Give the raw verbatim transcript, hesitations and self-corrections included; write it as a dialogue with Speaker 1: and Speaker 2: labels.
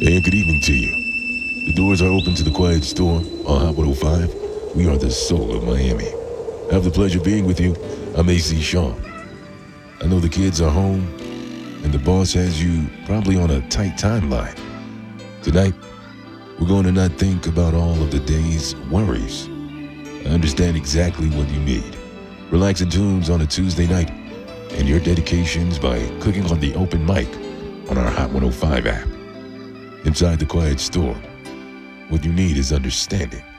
Speaker 1: And good evening to you. The doors are open to the Quiet Storm on Hot one oh five. We are the soul of Miami. I have the pleasure of being with you. I'm A C Shaw. I know the kids are home, and the boss has you probably on a tight timeline. Tonight, we're going to not think about all of the day's worries. I understand exactly what you need. Relaxing tunes on a Tuesday night, and your dedications by clicking on the open mic on our Hot one oh five app. Inside the Quiet Storm, what you need is understanding.